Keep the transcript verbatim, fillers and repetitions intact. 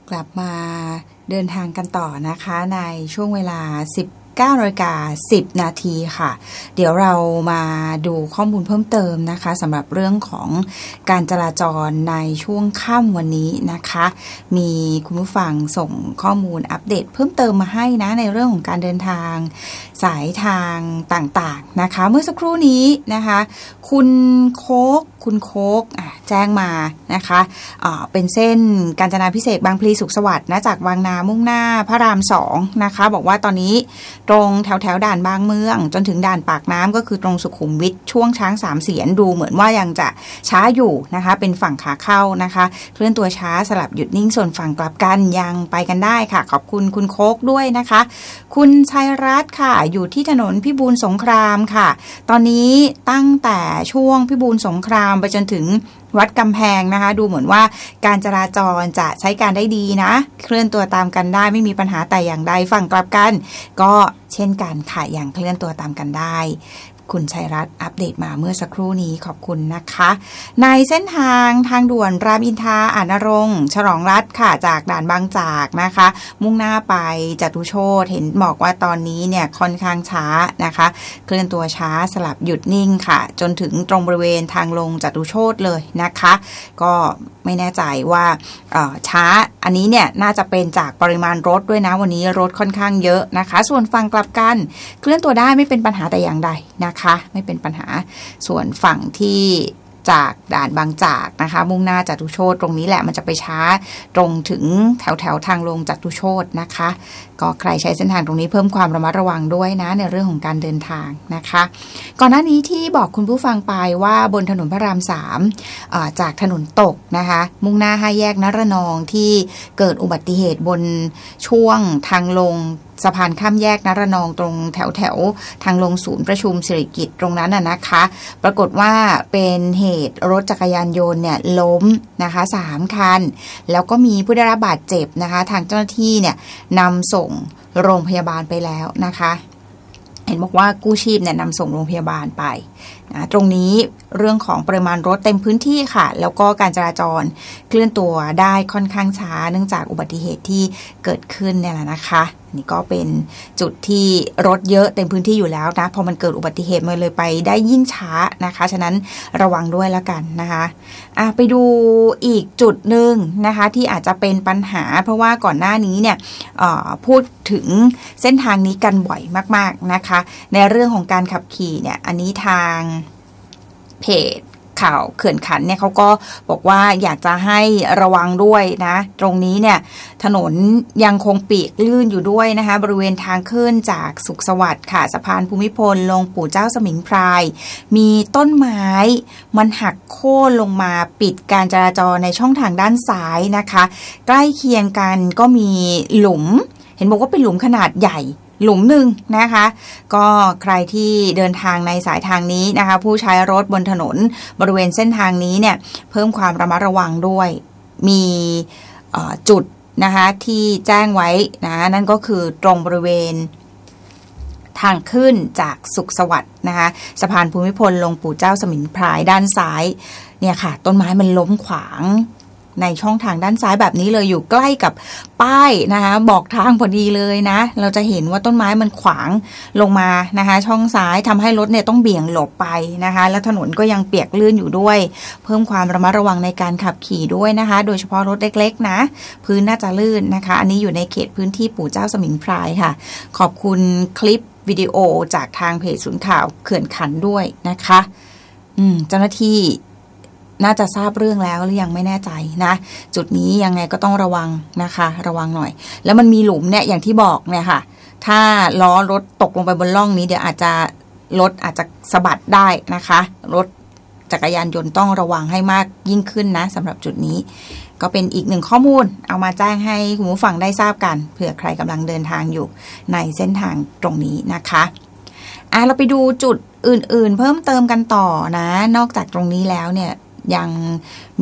กลับมาเดินทางกันต่อนะคะในช่วงเวลา สิบเก้านาฬิกาสิบนาทีค่ะเดี๋ยวเรามาดูข้อมูลเพิ่มเติมนะคะสำหรับเรื่องของการจราจรในช่วงค่ำวันนี้นะคะมีคุณผู้ฟังส่งข้อมูลอัปเดตเพิ่มเติมมาให้นะในเรื่องของการเดินทางสายทางต่างๆนะคะเมื่อสักครู่นี้นะคะคุณโคกคุณโคกแจ้งมานะคะเป็นเส้นกาญจนาภิเษกบางพลีสุขสวัสดิ์นะจากวังนามุ่งหน้าพระรามสองนะคะบอกว่าตอนนี้ตรงแถวแถวด่านบางเมืองจนถึงด่านปากน้ำก็คือตรงสุขุมวิทช่วงช้างสามเสียนดูเหมือนว่ายังจะช้าอยู่นะคะเป็นฝั่งขาเข้านะคะเคลื่อนตัวช้าสลับหยุดนิ่งส่วนฝั่งกลับกันยังไปกันได้ค่ะขอบคุณคุณโคกด้วยนะคะคุณชัยรัตน์ค่ะอยู่ที่ถนนพิบูลสงครามค่ะตอนนี้ตั้งแต่ช่วงพิบูลสงครามไปจนถึงวัดกำแพงนะคะดูเหมือนว่าการจราจรจะใช้การได้ดีนะเคลื่อนตัวตามกันได้ไม่มีปัญหาแต่อย่างใดฝั่งกลับกันก็เช่นกันค่ะอย่างเคลื่อนตัวตามกันได้คุณชัยรัตน์อัปเดตมาเมื่อสักครู่นี้ขอบคุณนะคะในเส้นทางทางด่วนรามอินทราอาจนรงค์ฉลองรัฐค่ะจากด่านบางจากนะคะมุ่งหน้าไปจตุโชตเห็นบอกว่าตอนนี้เนี่ยค่อนข้างช้านะคะเคลื่อนตัวช้าสลับหยุดนิ่งค่ะจนถึงตรงบริเวณทางลงจตุโชตเลยนะคะก็ไม่แน่ใจว่าช้าอันนี้เนี่ยน่าจะเป็นจากปริมาณรถด้วยนะวันนี้รถค่อนข้างเยอะนะคะส่วนฝั่งกลับกันเคลื่อนตัวได้ไม่เป็นปัญหาแต่อย่างใดนะคะไม่เป็นปัญหาส่วนฝั่งที่จากด่านบางจากนะคะมุ่งหน้าจตุโชตตรงนี้แหละมันจะไปช้าตรงถึงแถวแถวทางลงจตุโชตนะคะก็ใครใช้เส้นทางตรงนี้เพิ่มความระมัดระวังด้วยนะในเรื่องของการเดินทางนะคะก่อนหน้านี้ที่บอกคุณผู้ฟังไปว่าบนถนนพระรามสามจากถนนตกนะคะมุ่งหน้าห้าแยกนรนองที่เกิดอุบัติเหตุบนช่วงทางลงสะพานข้ามแยกนรนองตรงแถวแถวทางลงศูนย์ประชุมสิริกิติ์ตรงนั้นน่ะนะคะปรากฏว่าเป็นเหตุรถจักรยานยนต์เนี่ยล้มนะคะสามคันแล้วก็มีผู้ได้รับบาดเจ็บนะคะทางเจ้าหน้าที่เนี่ยนำส่งโรงพยาบาลไปแล้วนะคะเห็นบอกว่ากู้ชีพเนี่ยนำส่งโรงพยาบาลไปนะตรงนี้เรื่องของปริมาณรถเต็มพื้นที่ค่ะแล้วก็การจราจรเคลื่อนตัวได้ค่อนข้างช้าเนื่องจากอุบัติเหตุที่เกิดขึ้นเนี่ยแหละนะคะนี่ก็เป็นจุดที่รถเยอะเต็มพื้นที่อยู่แล้วนะพอมันเกิดอุบัติเหตุมันเลยไปได้ยิ่งช้านะคะฉะนั้นระวังด้วยแล้วกันนะคะอ่ะไปดูอีกจุดหนึ่งนะคะที่อาจจะเป็นปัญหาเพราะว่าก่อนหน้านี้เนี่ยพูดถึงเส้นทางนี้กันบ่อยมากๆนะคะในเรื่องของการขับขี่เนี่ยอันนี้ทางเพจข่าวเขื่อนขันเนี่ยเขาก็บอกว่าอยากจะให้ระวังด้วยนะตรงนี้เนี่ยถนนยังคงเปียกลื่นอยู่ด้วยนะคะบริเวณทางขึ้นจากสุขสวัสดิ์ค่ะสะพานภูมิพลลงปู่เจ้าสมิงพรายมีต้นไม้มันหักโค่นลงมาปิดการจราจรในช่องทางด้านซ้ายนะคะใกล้เคียงกันก็มีหลุมเห็นบอกว่าเป็นหลุมขนาดใหญ่หลุมหนึ่งนะคะก็ใครที่เดินทางในสายทางนี้นะคะผู้ใช้รถบนถนนบริเวณเส้นทางนี้เนี่ยเพิ่มความระมัดระวังด้วยมีจุดนะคะที่แจ้งไว้นะนั่นก็คือตรงบริเวณทางขึ้นจากสุขสวัสดิ์นะคะสะพานภูมิพลลงปู่เจ้าสมิงพรายด้านซ้ายเนี่ยค่ะต้นไม้มันล้มขวางในช่องทางด้านซ้ายแบบนี้เลยอยู่ใกล้กับป้ายนะคะบอกทางพอดีเลยนะเราจะเห็นว่าต้นไม้มันขวางลงมานะคะช่องซ้ายทำให้รถเนี่ยต้องเบี่ยงหลบไปนะคะแล้วถนนก็ยังเปียกลื่นอยู่ด้วยเพิ่มความระมัดระวังในการขับขี่ด้วยนะคะโดยเฉพาะรถเล็กๆนะพื้นน่าจะลื่นนะคะอันนี้อยู่ในเขตพื้นที่ปู่เจ้าสมิงพรายค่ะขอบคุณคลิปวิดีโอจากทางเพจศูนย์ข่าวเขื่อนขันด้วยนะคะอืมเจ้าหน้าที่น่าจะทราบเรื่องแล้วหรือยังไม่แน่ใจนะจุดนี้ยังไงก็ต้องระวังนะคะระวังหน่อยแล้วมันมีหลุมเนี่ยอย่างที่บอกเนี่ยค่ะถ้าล้อรถตกลงไปบนร่องนี้เดี๋ยวอาจจะรถอาจจะสะบัดได้นะคะรถจักรยานยนต์ต้องระวังให้มากยิ่งขึ้นนะสำหรับจุดนี้ก็เป็นอีกหนึ่งข้อมูลเอามาแจ้งให้คุณผู้ฟังได้ทราบกันเผื่อใครกำลังเดินทางอยู่ในเส้นทางตรงนี้นะคะอ่ะเราไปดูจุดอื่นๆเพิ่มเติมกันต่อนะนอกจากตรงนี้แล้วเนี่ยยัง